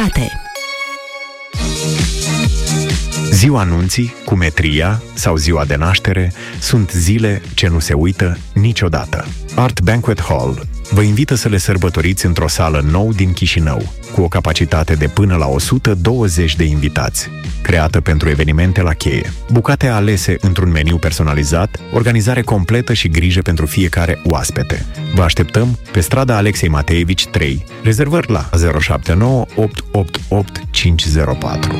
Publicitate. Ziua anunții, cumetria sau ziua de naștere sunt zile ce nu se uită niciodată. Art Banquet Hall vă invită să le sărbătoriți într-o sală nou din Chișinău, cu o capacitate de până la 120 de invitați, creată pentru evenimente la cheie. Bucate alese într-un meniu personalizat, organizare completă și grijă pentru fiecare oaspete. Vă așteptăm pe strada Alexei Mateevici 3. Rezervări la 079 888 504.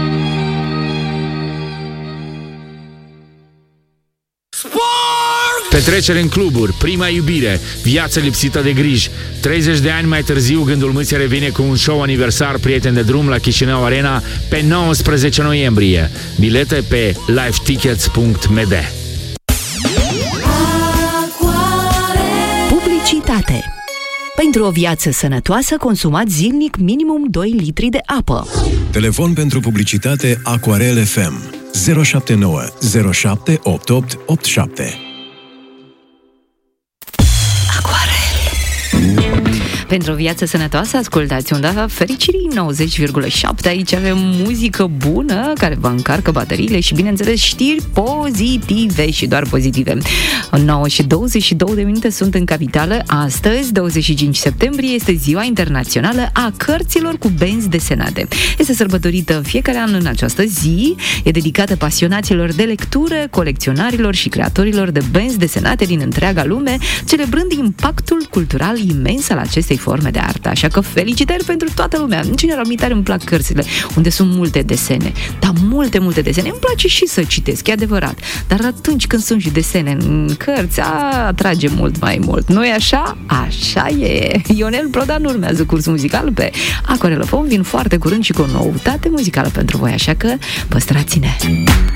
Petrecere în cluburi, prima iubire, viață lipsită de griji. 30 de ani mai târziu, Gândul Mâții revine cu un show aniversar Prieten de drum la Chișinău Arena pe 19 noiembrie. Bilete pe livetickets.md. Publicitate. Pentru o viață sănătoasă, consumați zilnic minimum 2 litri de apă. Telefon pentru publicitate Aquarel FM 079 07 88 87. Pentru o viață sănătoasă, ascultați Unda Fericirii 90,7. Aici avem muzică bună care vă încarcă bateriile și, bineînțeles, știri pozitive și doar pozitive. 9 și 22 de minute sunt în capitală. Astăzi, 25 septembrie, este Ziua Internațională a Cărților cu benzi desenate. Este sărbătorită fiecare an în această zi. E dedicată pasionaților de lectură, colecționarilor și creatorilor de benzi desenate din întreaga lume, celebrând impactul cultural imens al acestei forme de artă. Așa că felicitări pentru toată lumea. În general, mi tare îmi plac cărțile unde sunt multe desene. Dar multe desene. Îmi place și să citesc, e adevărat. Dar atunci când sunt și desene în cărți, atrage mult mai mult. Nu-i așa? Așa e. Ionel Prodan urmează curs muzical pe Aquarel FM. Vin foarte curând și cu o noutate muzicală pentru voi, așa că păstrați-ne!